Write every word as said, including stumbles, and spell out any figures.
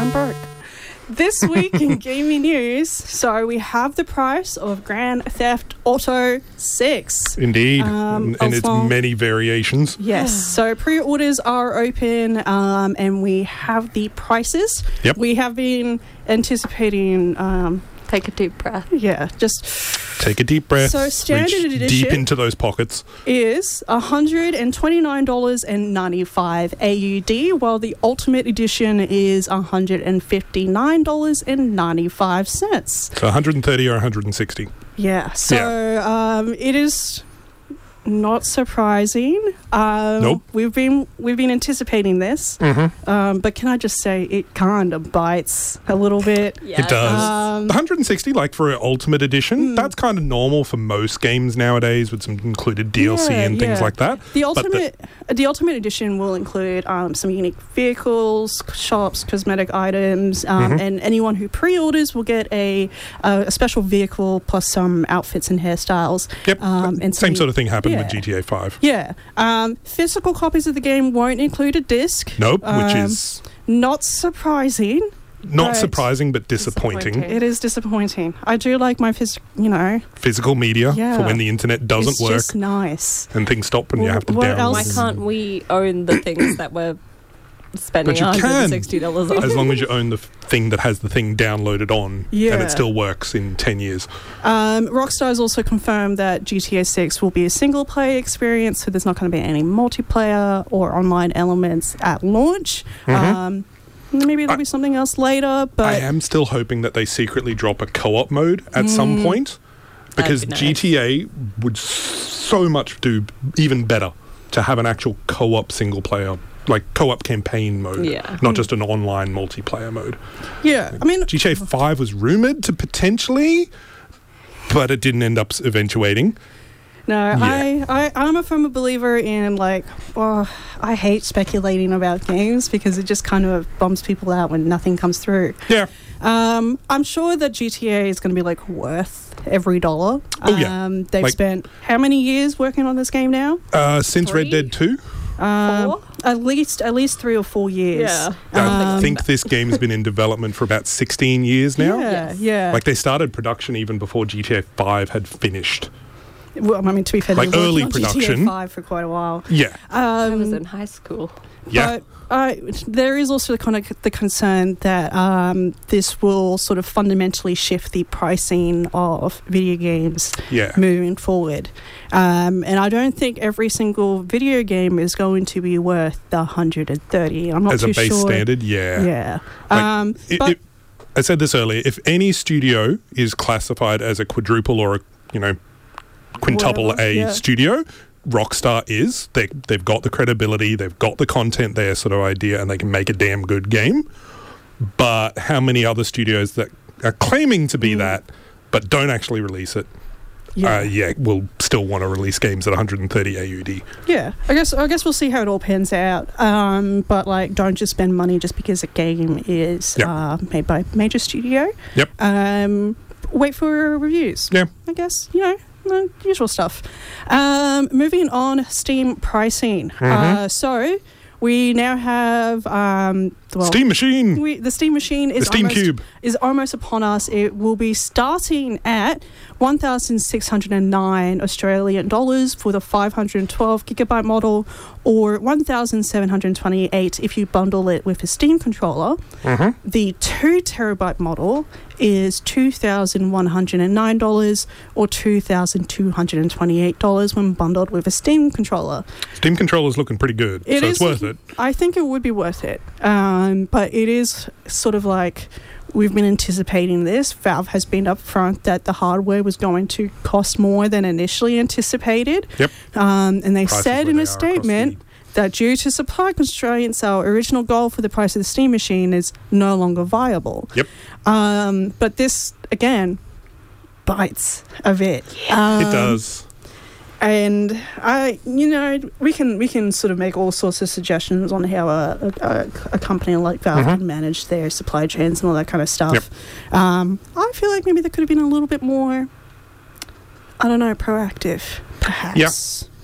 I'm broke. This week in gaming news, so we have the price of Grand Theft Auto six. Indeed, Um, and its also- many variations. Yes, so pre-orders are open, um, and we have the prices. Yep. We have been anticipating, um, Take a deep breath. yeah, just Take a deep breath. So standard reach edition- deep into those pockets. is one hundred twenty-nine dollars and ninety-five A U D, while the Ultimate Edition is one hundred fifty-nine dollars and ninety-five cents. So one hundred thirty or one hundred sixty. Yeah, so Um, it is not surprising. Um, Nope. We've been we've been anticipating this, Mm-hmm. um, but can I just say it kind of bites a little bit. Yeah, It does. Um, one hundred sixty, like for an Ultimate Edition, Mm. that's kind of normal for most games nowadays with some included D L C Yeah, and things yeah. like that. The But the- ultimate, the ultimate edition will include um, some unique vehicles, shops, cosmetic items, um, Mhm. and anyone who pre-orders will get a a, a special vehicle plus some outfits and hairstyles. Yep, Um, and same some- sort of thing happened with yeah. G T A five. Yeah, um, physical copies of the game won't include a disc. Nope, which Um, is Not surprising. not but surprising but disappointing. disappointing. It is disappointing. I do like my phys, you know, Physical media Yeah. for when the internet doesn't it's work just nice. and things stop and you Well, have to what download. else? Why can't we own the things that we're spending But you one hundred sixty can, dollars on? as long as you own the f- thing that has the thing downloaded on, and Yeah. it still works in ten years. Um, Rockstar has also confirmed that G T A six will be a single-player experience, so there's not going to be any multiplayer or online elements at launch. Mhm. Um, maybe there'll I- be something else later, but I am still hoping that they secretly drop a co-op mode at some Mm. point, because That'd be G nice. T A would so much do even better to have an actual co-op single player, like co-op campaign mode, Yeah. not just an online multiplayer mode. yeah, I mean, G T A five was rumored to potentially, but it didn't end up s- eventuating. no, Yeah. I, I, I'm a firm believer in, like, well, I hate speculating about games because it just kind of bums people out when nothing comes through. Yeah. Um, I'm sure that G T A is going to be, like, worth every dollar. Oh, yeah. Um, they've Like- spent how many years working on this game now? Uh, since Three? Red Dead two, Um, Four? At least, at least three or four years. Yeah. I Um, think this game's been in development for about sixteen years now. Yeah, Yes. yeah. Like they started production even before G T A five had finished. well, I mean, to be fair, like they were early working on G T A production. five for quite a while. Yeah. I was Um, in high school. Yeah. But uh, there is also kind of the concern that um, this will sort of fundamentally shift the pricing of video games Yeah. moving forward. Um, and I don't think every single video game is going to be worth the one hundred thirty. I'm not As too a base sure. standard, yeah. Yeah. Like, um, It- but it- I said this earlier. If any studio is classified as a quadruple or a you know quintuple Whatever, A yeah. studio, Rockstar is. They they've got the credibility, they've got the content there, sort of idea, and they can make a damn good game. But how many other studios that are claiming to be Mm. that, but don't actually release it? yeah. Uh, yeah, will still want to release games at one hundred thirty A U D. Yeah, I guess I guess we'll see how it all pans out. Um, but like, don't just spend money just because a game is Yep. uh, made by a major studio. Yep. Um, wait for reviews. Yeah. I guess you know the usual stuff. Um, moving on, Steam pricing. Mm-hmm. Uh, so we now have um, well, Steam Machine, We, the Steam machine is the Steam almost, Cube. is almost upon us. It will be starting at one thousand six hundred nine Australian dollars for the five hundred twelve gigabyte model, or one thousand seven hundred twenty-eight if you bundle it with a Steam controller. Mm-hmm. The two terabyte model is two thousand one hundred nine dollars or two thousand two hundred twenty-eight dollars when bundled with a Steam controller. Steam controller's looking pretty good, It so is it's worth it. I think it would be worth it. Um, but it is sort of like we've been anticipating this. Valve has been upfront that the hardware was going to cost more than initially anticipated. Yep. Um, and they Prices said where in they a are across statement that due to supply constraints, our original goal for the price of the Steam machine is no longer viable. Yep. Um, but this, again, bites a bit. Um, It does. And I, you know, we can we can sort of make all sorts of suggestions on how a, a, a company like Valve Mhm. can manage their supply chains and all that kind of stuff. Um, I feel like maybe they could have been a little bit more, I don't know, proactive, perhaps. Yeah.